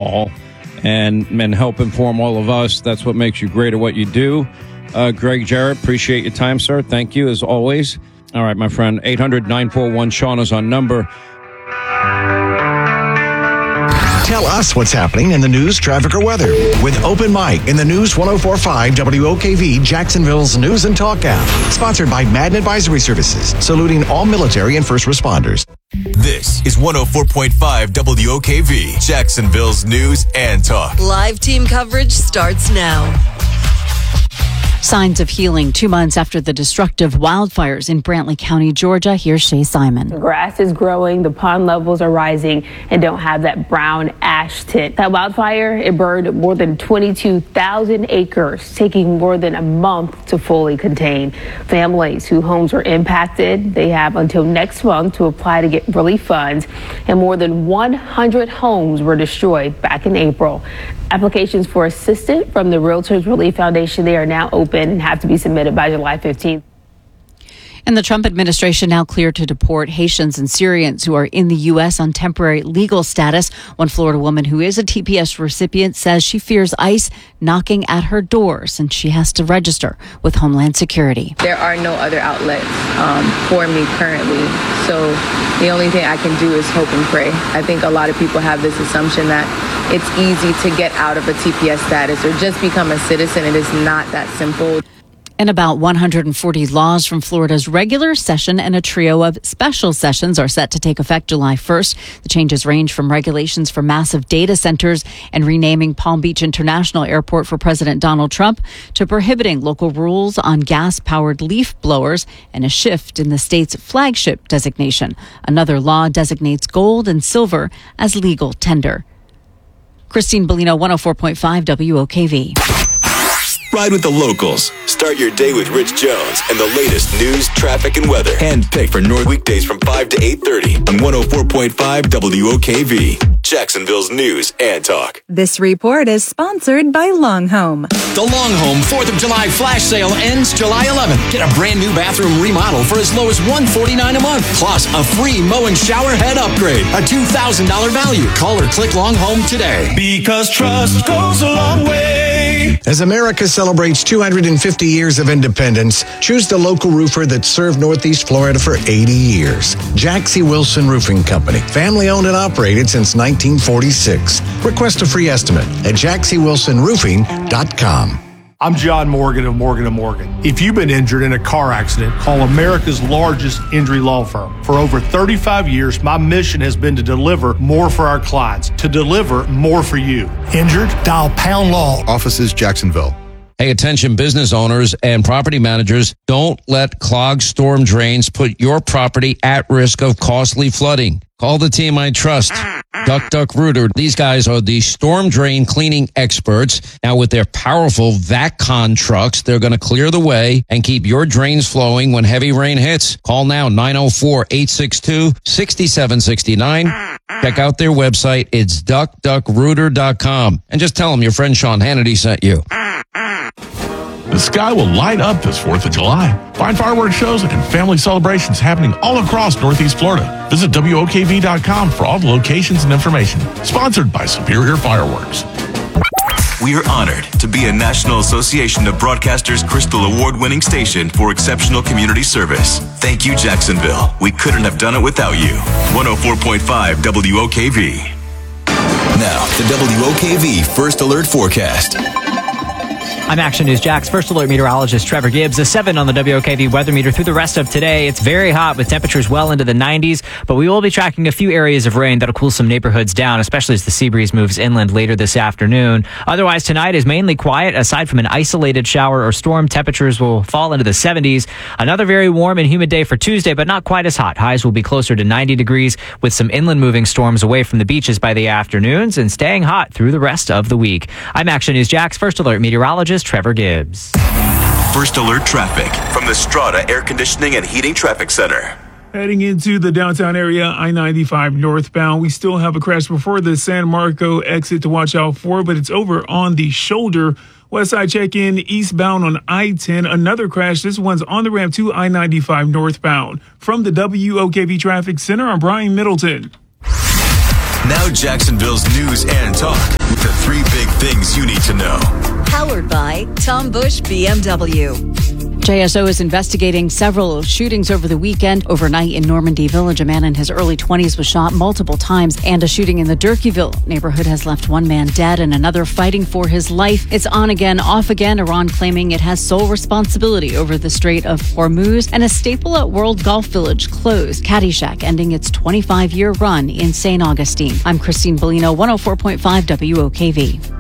call and help inform all of us. That's what makes you great at what you do. Greg Jarrett, appreciate your time, sir. Thank you, as always. All right, my friend, 800-941-SEAN is our number. Tell us what's happening in the news, traffic, or weather with Open Mic in the News 104.5 WOKV, Jacksonville's News and Talk app. Sponsored by Madden Advisory Services, saluting all military and first responders. This is 104.5 WOKV, Jacksonville's News and Talk. Live team coverage starts now. Signs of healing 2 months after the destructive wildfires in Brantley County, Georgia. Here's Shay Simon. The grass is growing, the pond levels are rising, and don't have that brown ash tint. That wildfire, it burned more than 22,000 acres, taking more than a month to fully contain. Families whose homes were impacted, they have until next month to apply to get relief funds, and more than 100 homes were destroyed back in April. Applications for assistance from the Realtors Relief Foundation, they are now open and have to be submitted by July 15th. And the Trump administration now cleared to deport Haitians and Syrians who are in the U.S. on temporary legal status. One Florida woman who is a TPS recipient says she fears ICE knocking at her door since she has to register with Homeland Security. There are no other outlets for me currently, so the only thing I can do is hope and pray. I think a lot of people have this assumption that it's easy to get out of a TPS status or just become a citizen. It is not that simple. And about 140 laws from Florida's regular session and a trio of special sessions are set to take effect July 1st. The changes range from regulations for massive data centers and renaming Palm Beach International Airport for President Donald Trump to prohibiting local rules on gas-powered leaf blowers and a shift in the state's flagship designation. Another law designates gold and silver as legal tender. Christine Bellino, 104.5 WOKV. Ride with the locals. Start your day with Rich Jones and the latest news, traffic, and weather. Handpicked for North weekdays from 5 to 8:30 on 104.5 WOKV, Jacksonville's News and Talk. This report is sponsored by Long Home. The Long Home 4th of July flash sale ends July 11th. Get a brand new bathroom remodel for as low as $149 a month. Plus a free mow and shower head upgrade. A $2,000 value. Call or click Long Home today. Because trust goes a long way. As America celebrates 250 years of independence, choose the local roofer that served Northeast Florida for 80 years. Jack C. Wilson Roofing Company, family owned and operated since 1946. Request a free estimate at jackcwilsonroofing.com. I'm John Morgan of Morgan & Morgan. If you've been injured in a car accident, call America's largest injury law firm. For over 35 years, my mission has been to deliver more for our clients, to deliver more for you. Injured? Dial Pound Law. Offices Jacksonville. Hey, attention business owners and property managers, don't let clogged storm drains put your property at risk of costly flooding. Call the team I trust. Duck Rooter. These guys are the storm drain cleaning experts. Now with their powerful VacCon trucks, they're going to clear the way and keep your drains flowing when heavy rain hits. Call now 904-862-6769. Check out their website. It's duckrooter.com. And just tell them your friend Sean Hannity sent you. The sky will light up this 4th of July. Find fireworks shows and family celebrations happening all across Northeast Florida. Visit WOKV.com for all the locations and information. Sponsored by Superior Fireworks. We are honored to be a National Association of Broadcasters Crystal Award-winning station for exceptional community service. Thank you, Jacksonville. We couldn't have done it without you. 104.5 WOKV. Now, the WOKV First Alert Forecast. I'm Action News Jack's First Alert meteorologist Trevor Gibbs. A 7 on the WOKV weather meter through the rest of today. It's very hot with temperatures well into the 90s, but we will be tracking a few areas of rain that'll cool some neighborhoods down, especially as the sea breeze moves inland later this afternoon. Otherwise, tonight is mainly quiet. Aside from an isolated shower or storm, temperatures will fall into the 70s. Another very warm and humid day for Tuesday, but not quite as hot. Highs will be closer to 90 degrees with some inland moving storms away from the beaches by the afternoons and staying hot through the rest of the week. I'm Action News Jack's First Alert meteorologist Trevor Gibbs. First Alert traffic from the Strata Air Conditioning and Heating Traffic Center. Heading into the downtown area, I-95 northbound. We still have a crash before the San Marco exit to watch out for, but it's over on the shoulder. Westside check-in eastbound on I-10. Another crash. This one's on the ramp to I-95 northbound. From the WOKV Traffic Center, I'm Brian Middleton. Now Jacksonville's news and talk with the 3 big things you need to know. Powered by Tom Bush BMW. JSO is investigating several shootings over the weekend. Overnight in Normandy Village, a man in his early 20s was shot multiple times, and a shooting in the Durkeeville neighborhood has left one man dead and another fighting for his life. It's on again, off again, Iran claiming it has sole responsibility over the Strait of Hormuz, and a staple at World Golf Village closed. Caddyshack ending its 25-year run in St. Augustine. I'm Christine Bellino, 104.5 WOKV.